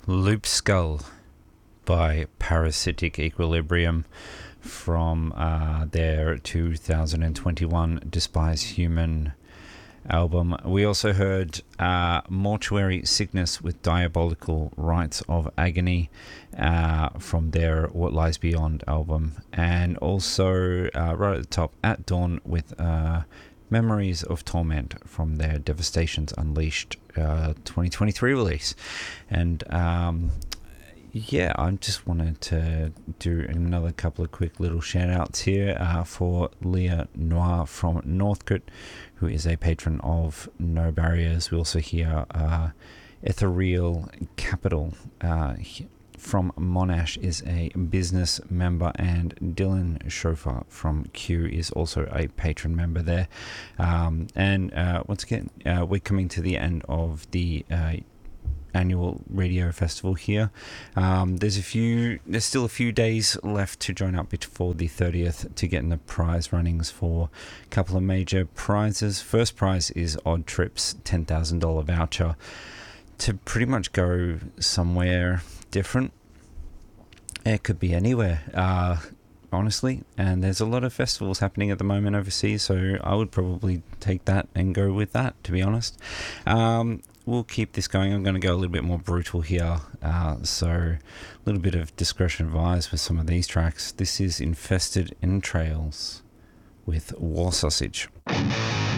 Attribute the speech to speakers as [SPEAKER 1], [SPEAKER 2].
[SPEAKER 1] Loop Skull by Parasitic Equilibrium from their 2021 Despise Human album. We also heard Mortuary Sickness with Diabolical Rites of Agony from their What Lies Beyond album, and also right at the top, At Dawn with Memories of Torment from their Devastations Unleashed 2023 release. And yeah, I just wanted to do another couple of quick little shout outs here for Leah Noir from Northcote, who is a patron of No Barriers. We also hear Ethereal Capital from Monash is a business member, and Dylan Schofer from Q is also a patron member there. And once again, we're coming to the end of the annual radio festival here. There's still a few days left to join up before the 30th to get in the prize runnings for a couple of major prizes. First prize is Odd Trips $10,000 voucher to pretty much go somewhere different. It could be anywhere, honestly, and there's a lot of festivals happening at the moment overseas, so I would probably take that and go with that, to be honest. We'll keep this going. I'm going to go a little bit more brutal here, so a little bit of discretion advised with some of these tracks. This is Infested Entrails with War Sausage.